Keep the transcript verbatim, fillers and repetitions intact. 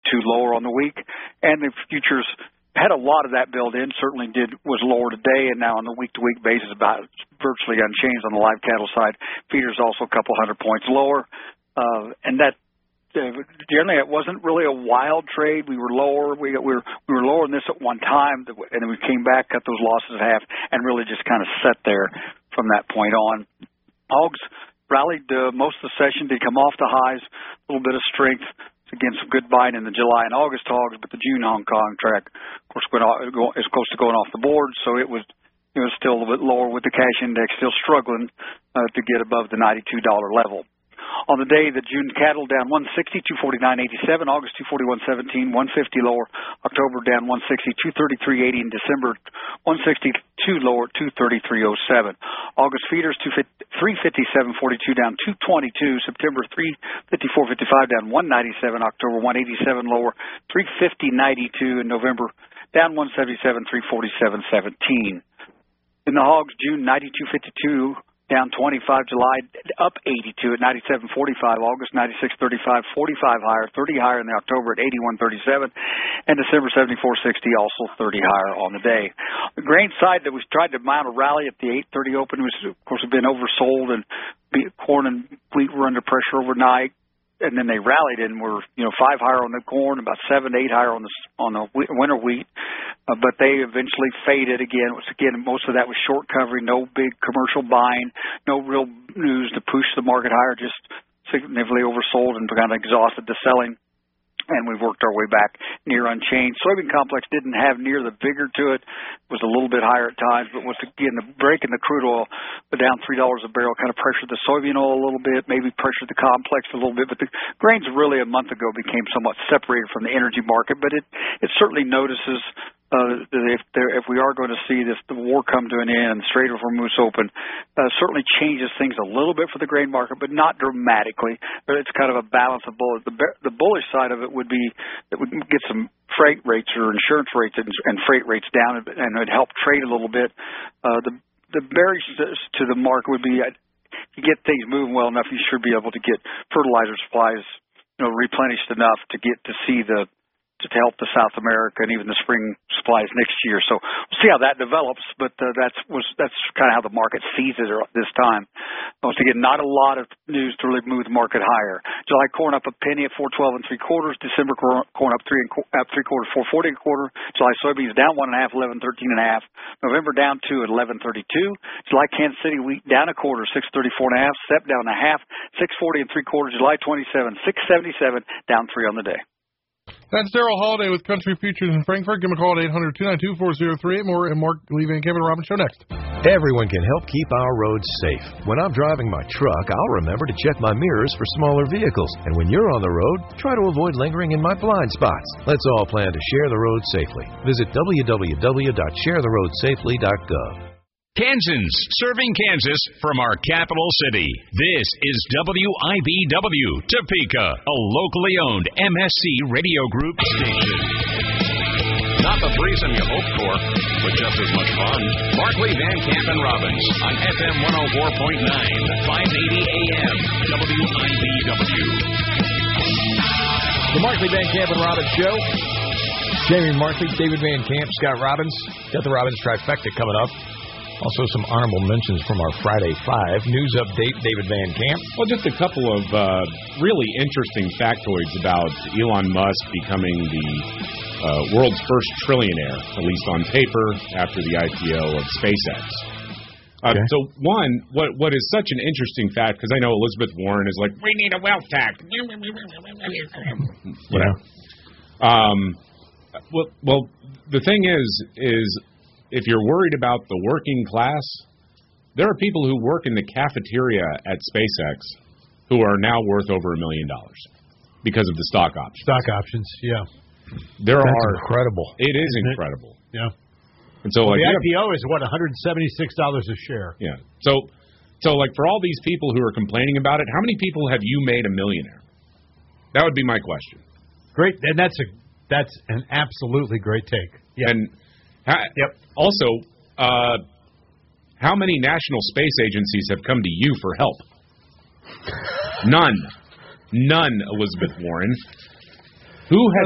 two lower on the week. And the futures had a lot of that built in, certainly did was lower today, and now on the week-to-week basis about virtually unchanged on the live cattle side. Feeders also a couple hundred points lower. Uh, and that uh, generally it wasn't really a wild trade. We were lower. We, we, were, we were lower than this at one time, and then we came back, cut those losses in half, and really just kind of sat there from that point on. Hogs rallied uh, most of the session. They come off the highs, a little bit of strength. Again, some good buying in the July and August hogs, but the June Hong Kong track, of course, went off, is close to going off the board, so it was it was still a little bit lower with the cash index still struggling uh, to get above the ninety-two dollar level. On the day, the June cattle down one sixty, two forty-nine eighty-seven, August two forty-one seventeen, one fifty lower, October down one sixty, two thirty-three eighty, and December one sixty-two lower, two thirty-three oh seven. August feeders three fifty-seven forty-two down two twenty-two, September three fifty-four fifty-five down one ninety-seven, October one eighty-seven lower, three fifty ninety-two, and November down one seventy-seven, three forty-seven seventeen. In the hogs, June ninety-two fifty-two down twenty-five, July up eighty-two at ninety-seven forty-five, August ninety-six thirty-five, forty-five higher, thirty higher in the October at eighty-one thirty-seven, and December seventy-four sixty, also thirty higher on the day. The grain side that we tried to mount a rally at the eight thirty open was, of course, have been oversold, and corn and wheat were under pressure overnight. And then they rallied and were, you know, five higher on the corn, about seven, eight higher on the on the winter wheat. Uh, but they eventually faded again. It was, again, most of that was short covering, no big commercial buying, no real news to push the market higher, just significantly oversold and kind of exhausted the selling. And we've worked our way back near unchanged. Soybean complex didn't have near the vigor to it. It was a little bit higher at times, but once again, the break in the crude oil, but down three dollars a barrel, kind of pressured the soybean oil a little bit, maybe pressured the complex a little bit. But the grains really a month ago became somewhat separated from the energy market. But it, it certainly notices uh, that if, there, if we are going to see this, the war come to an end and the Strait of Hormuz open, uh, certainly changes things a little bit for the grain market, but not dramatically. But it's kind of a balance of both. The, the bullish side of it would be that would get some freight rates or insurance rates and, and freight rates down, and it would help trade a little bit. Uh, the the bearish to the market would be uh, if you get things moving well enough, you should be able to get fertilizer supplies, you know, replenished enough to get to see the to help the South America and even the spring supplies next year. So we'll see how that develops, but uh, that's was that's kind of how the market sees it this time. Once again, not a lot of news to really move the market higher. July corn up a penny at four twelve and three quarters. December corn up three and up three quarters, four forty and a quarter. July soybeans down one and a half, eleven thirteen and a half. November down two at eleven thirty two. July Kansas City wheat down a quarter, six thirty four and a half. Sep down a half, six forty and three quarters. July twenty seven, six seventy seven, down three on the day. That's Darrell Holiday with Country Futures in Frankfurt. Give him a call at eight hundred, two nine two, four zero three eight. More and Mark Lee Van Camp and Robbins Show next. Everyone can help keep our roads safe. When I'm driving my truck, I'll remember to check my mirrors for smaller vehicles. And when you're on the road, try to avoid lingering in my blind spots. Let's all plan to share the road safely. Visit w w w dot share the road safely dot gov. Kansans, serving Kansas from our capital city. This is W I B W, Topeka, a locally owned M S C Radio Group station. Not the threesome you hoped for, but just as much fun. Mark Lee, Van Camp, and Robbins on F M one oh four point nine, five eighty A M, W I B W. The Mark Lee, Van Camp, and Robbins Show. Jamie Markley, David Van Camp, Scott Robbins. Got the Robbins trifecta coming up. Also, some honorable mentions from our Friday Five. News update, David Van Camp. Well, just a couple of uh, really interesting factoids about Elon Musk becoming the uh, world's first trillionaire, at least on paper, after the I P O of SpaceX. Uh, okay. So, one, what what is such an interesting fact, because I know Elizabeth Warren is like, we need a wealth tax. Yeah. Um, well, well, the thing is, is... if you're worried about the working class, there are people who work in the cafeteria at SpaceX who are now worth over a million dollars because of the stock options. Stock options, yeah. There That's are incredible. It is Isn't incredible. It? Yeah. And so, well, like, the I P O is what one hundred seventy-six dollars a share. Yeah. So, so like for all these people who are complaining about it, how many people have you made a millionaire? That would be my question. Great, and that's a that's an absolutely great take. Yeah. And Yep. Also, uh, how many national space agencies have come to you for help? None. None, Elizabeth Warren. Who has